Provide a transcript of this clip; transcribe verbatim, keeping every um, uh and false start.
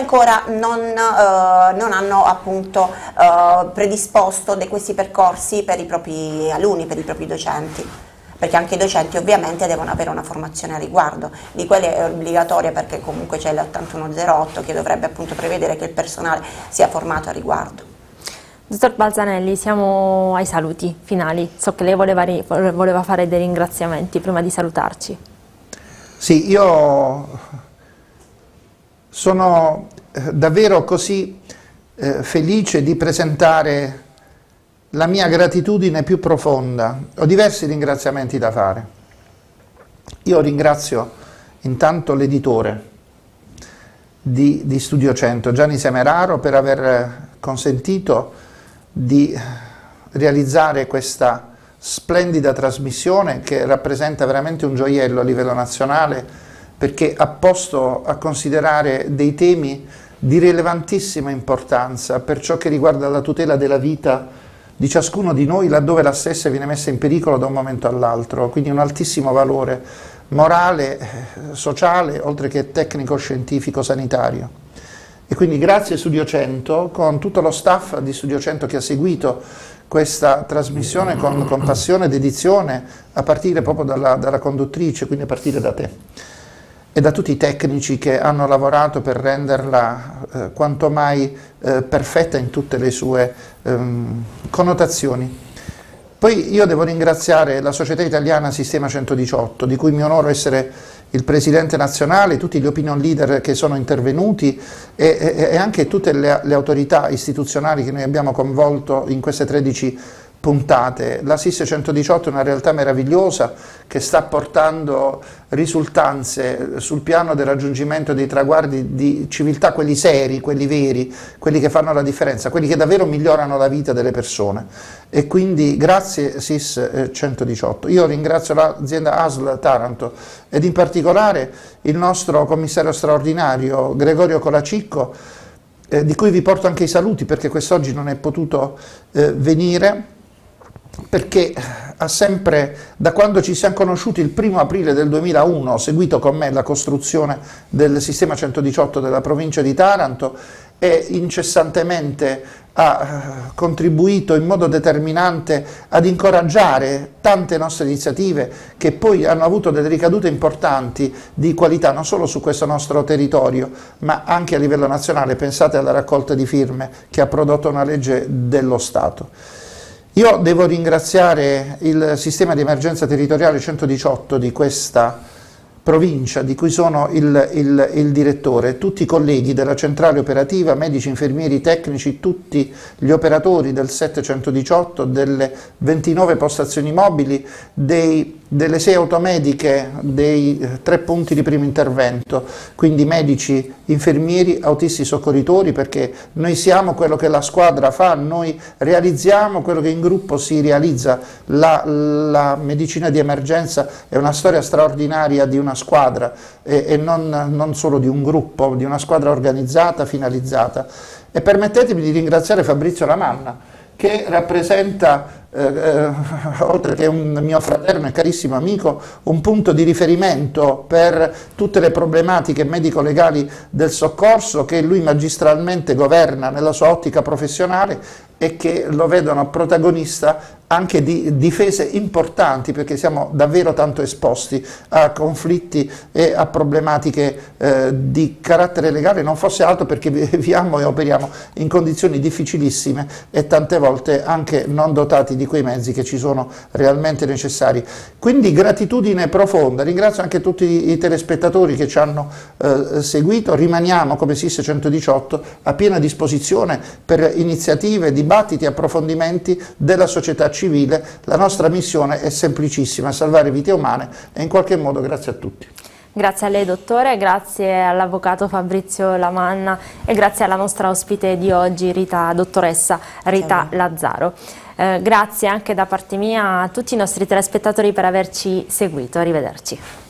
ancora non, eh, non hanno appunto eh, predisposto de questi percorsi per i propri alunni, per i propri docenti, perché anche i docenti ovviamente devono avere una formazione a riguardo. Di quelle è obbligatoria, perché comunque c'è l'ottantuno zero otto che dovrebbe appunto prevedere che il personale sia formato a riguardo. Dottor Balzanelli, siamo ai saluti finali. So che lei voleva, voleva fare dei ringraziamenti prima di salutarci. Sì, io sono davvero così eh, felice di presentare la mia gratitudine più profonda. Ho diversi ringraziamenti da fare. Io ringrazio intanto l'editore di, di Studio cento, Gianni Semeraro, per aver consentito di realizzare questa splendida trasmissione che rappresenta veramente un gioiello a livello nazionale, perché ha posto a considerare dei temi di rilevantissima importanza per ciò che riguarda la tutela della vita di ciascuno di noi, laddove la stessa viene messa in pericolo da un momento all'altro, quindi un altissimo valore morale, sociale, oltre che tecnico-scientifico sanitario. E quindi grazie Studio cento, con tutto lo staff di Studio cento che ha seguito questa trasmissione con, con passione ed dedizione, a partire proprio dalla, dalla conduttrice, quindi a partire da te, e da tutti i tecnici che hanno lavorato per renderla eh, quanto mai eh, perfetta in tutte le sue ehm, connotazioni. Poi io devo ringraziare la Società Italiana Sistema centodiciotto, di cui mi onoro essere il presidente nazionale, tutti gli opinion leader che sono intervenuti e, e, e anche tutte le, le autorità istituzionali che noi abbiamo coinvolto in queste tredici puntate. La S I S centodiciotto è una realtà meravigliosa che sta portando risultanze sul piano del raggiungimento dei traguardi di civiltà, quelli seri, quelli veri, quelli che fanno la differenza, quelli che davvero migliorano la vita delle persone. E quindi grazie S I S centodiciotto. Io ringrazio l'azienda A S L Taranto ed in particolare il nostro commissario straordinario Gregorio Colacicco, eh, di cui vi porto anche i saluti perché quest'oggi non è potuto eh, venire, perché ha sempre, da quando ci siamo conosciuti il primo aprile del duemilauno, seguito con me la costruzione del sistema centodiciotto della provincia di Taranto e incessantemente ha contribuito in modo determinante ad incoraggiare tante nostre iniziative che poi hanno avuto delle ricadute importanti di qualità non solo su questo nostro territorio ma anche a livello nazionale. Pensate alla raccolta di firme che ha prodotto una legge dello Stato. Io devo ringraziare il sistema di emergenza territoriale centodiciotto di questa provincia, di cui sono il, il, il direttore, tutti i colleghi della centrale operativa, medici, infermieri, tecnici, tutti gli operatori del settecentodiciotto, delle ventinove postazioni mobili, dei, delle sei automediche, dei eh, tre punti di primo intervento, quindi medici, infermieri, autisti soccorritori, perché noi siamo quello che la squadra fa, noi realizziamo quello che in gruppo si realizza. La, la medicina di emergenza è una storia straordinaria di una squadra e, e non, non solo di un gruppo, di una squadra organizzata, finalizzata. E permettetemi di ringraziare Fabrizio Lamanna, che rappresenta, eh, eh, oltre che un mio fraterno e carissimo amico, un punto di riferimento per tutte le problematiche medico-legali del soccorso che lui magistralmente governa nella sua ottica professionale e che lo vedono protagonista anche di difese importanti, perché siamo davvero tanto esposti a conflitti e a problematiche eh, di carattere legale, non fosse altro perché viviamo e operiamo in condizioni difficilissime e tante volte anche non dotati di quei mezzi che ci sono realmente necessari. Quindi gratitudine profonda, ringrazio anche tutti i telespettatori che ci hanno eh, seguito, rimaniamo come S I S centodiciotto a piena disposizione per iniziative, dibattiti, approfondimenti della società civile. La nostra missione è semplicissima: salvare vite umane, e in qualche modo grazie a tutti. Grazie a lei dottore, grazie all'avvocato Fabrizio Lamanna e grazie alla nostra ospite di oggi, Rita, dottoressa Rita Lazzaro. Eh, grazie anche da parte mia a tutti i nostri telespettatori per averci seguito, arrivederci.